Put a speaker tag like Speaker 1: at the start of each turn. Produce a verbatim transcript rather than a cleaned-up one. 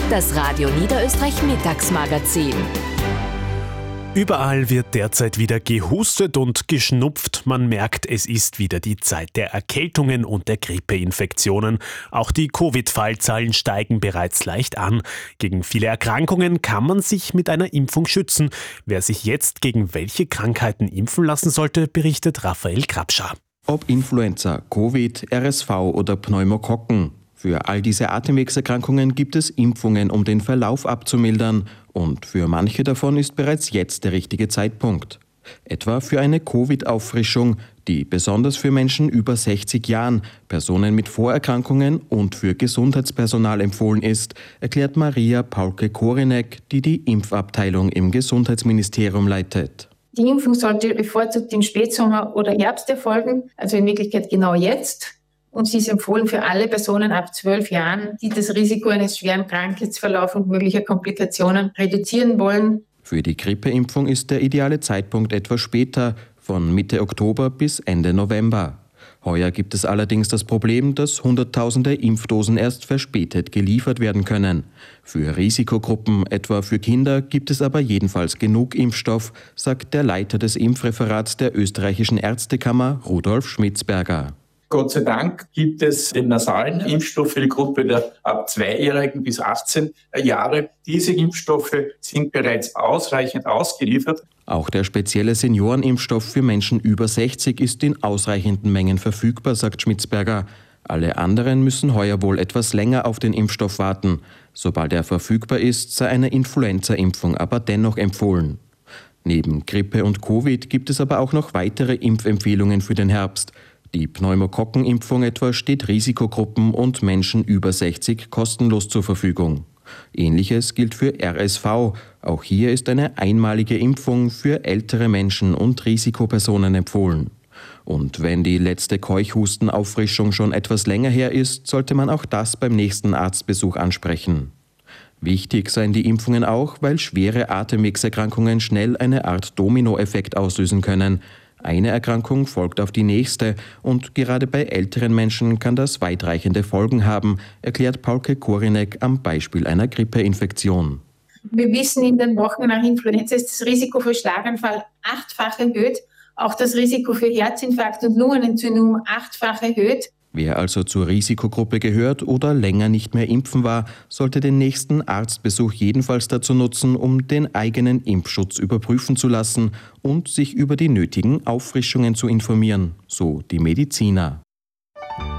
Speaker 1: Das Radio Niederösterreich Mittagsmagazin.
Speaker 2: Überall wird derzeit wieder gehustet und geschnupft. Man merkt, es ist wieder die Zeit der Erkältungen und der Grippeinfektionen. Auch die Covid-Fallzahlen steigen bereits leicht an. Gegen viele Erkrankungen kann man sich mit einer Impfung schützen. Wer sich jetzt gegen welche Krankheiten impfen lassen sollte, berichtet Raphael Krapscher.
Speaker 3: Ob Influenza, Covid, R S V oder Pneumokokken. Für all diese Atemwegserkrankungen gibt es Impfungen, um den Verlauf abzumildern. Und für manche davon ist bereits jetzt der richtige Zeitpunkt. Etwa für eine Covid-Auffrischung, die besonders für Menschen über sechzig Jahren, Personen mit Vorerkrankungen und für Gesundheitspersonal empfohlen ist, erklärt Maria Paulke-Korinek, die die Impfabteilung im Gesundheitsministerium leitet.
Speaker 4: Die Impfung sollte bevorzugt im Spätsommer oder Herbst erfolgen, also in Wirklichkeit genau jetzt. Und sie ist empfohlen für alle Personen ab zwölf Jahren, die das Risiko eines schweren Krankheitsverlaufs und möglicher Komplikationen reduzieren wollen.
Speaker 3: Für die Grippeimpfung ist der ideale Zeitpunkt etwas später, von Mitte Oktober bis Ende November. Heuer gibt es allerdings das Problem, dass Hunderttausende Impfdosen erst verspätet geliefert werden können. Für Risikogruppen, etwa für Kinder, gibt es aber jedenfalls genug Impfstoff, sagt der Leiter des Impfreferats der österreichischen Ärztekammer, Rudolf Schmitzberger.
Speaker 5: Gott sei Dank gibt es den nasalen Impfstoff für die Gruppe der ab zweijährigen bis achtzehn Jahre. Diese Impfstoffe sind bereits ausreichend ausgeliefert.
Speaker 3: Auch der spezielle Seniorenimpfstoff für Menschen über sechzig ist in ausreichenden Mengen verfügbar, sagt Schmitzberger. Alle anderen müssen heuer wohl etwas länger auf den Impfstoff warten. Sobald er verfügbar ist, sei eine Influenza-Impfung aber dennoch empfohlen. Neben Grippe und Covid gibt es aber auch noch weitere Impfempfehlungen für den Herbst. Die Pneumokokkenimpfung etwa steht Risikogruppen und Menschen über sechzig kostenlos zur Verfügung. Ähnliches gilt für R S V. Auch hier ist eine einmalige Impfung für ältere Menschen und Risikopersonen empfohlen. Und wenn die letzte Keuchhustenauffrischung schon etwas länger her ist, sollte man auch das beim nächsten Arztbesuch ansprechen. Wichtig seien die Impfungen auch, weil schwere Atemwegserkrankungen schnell eine Art Dominoeffekt auslösen können. Eine Erkrankung folgt auf die nächste und gerade bei älteren Menschen kann das weitreichende Folgen haben, erklärt Paulke-Korinek am Beispiel einer Grippeinfektion.
Speaker 4: Wir wissen, in den Wochen nach Influenza ist das Risiko für Schlaganfall achtfach erhöht, auch das Risiko für Herzinfarkt und Lungenentzündung achtfach erhöht.
Speaker 3: Wer also zur Risikogruppe gehört oder länger nicht mehr impfen war, sollte den nächsten Arztbesuch jedenfalls dazu nutzen, um den eigenen Impfschutz überprüfen zu lassen und sich über die nötigen Auffrischungen zu informieren, so die Mediziner.